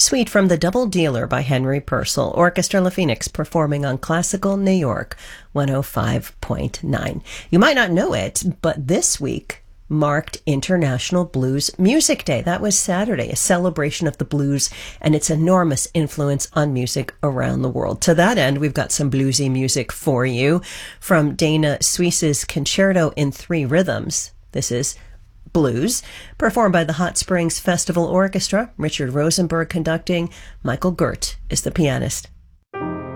Suite from The Double Dealer by Henry Purcell. Orchestra La Phoenix performing on Classical New York 105.9. You might not know it, but this week marked International Blues Music Day. That was Saturday, a celebration of the blues and its enormous influence on music around the world. To that end, we've got some bluesy music for you from Dana Suisse's Concerto in Three Rhythms. This is blues, performed by the Hot Springs Festival Orchestra. Richard Rosenberg conducting. Michael Gert is the pianist.